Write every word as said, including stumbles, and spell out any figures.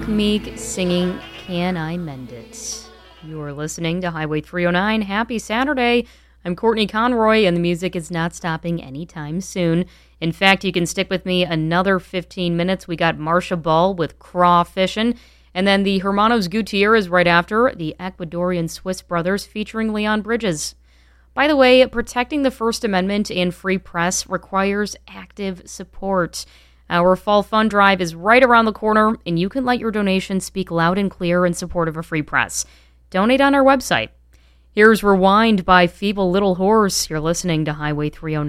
Meek singing Can I Mend It? You're listening to Highway three oh nine. Happy Saturday. I'm Courtney Conroy, and the music is not stopping anytime soon. In fact, you can stick with me another fifteen minutes. We got Marsha Ball with Crawfishin', and then the Hermanos Gutierrez right after, the Ecuadorian Swiss Brothers featuring Leon Bridges. By the way, protecting the First Amendment and free press requires active support. Our fall fund drive is right around the corner, and you can let your donation speak loud and clear in support of a free press. Donate on our website. Here's Rewind by Feeble Little Horse. You're listening to Highway three oh nine.